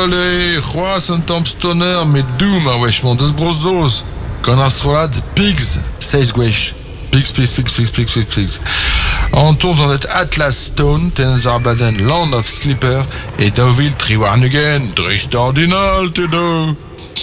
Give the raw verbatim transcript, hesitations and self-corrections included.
Olé, c'hoaz un tamm stoner met doom a wech mon deus brozos. Gant ar strolad pigs, seiz gwech. Pigs, pigs, pigs, pigs, pigs, pigs, pigs. An tour dans et Atlas Stone, ten zarbaden Land of Slipper, et daouvil tri war nugen, drist ordinal te do.